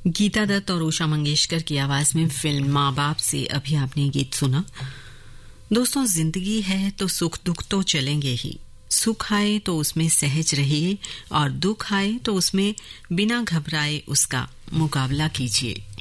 गीता दत्त और उषा मंगेशकर की आवाज में फिल्म माँ बाप से अभी आपने गीत सुना। दोस्तों, जिंदगी है तो सुख दुख तो चलेंगे ही। सुख आए तो उसमें सहज रहिए और दुख आए तो उसमें बिना घबराए उसका मुकाबला कीजिए।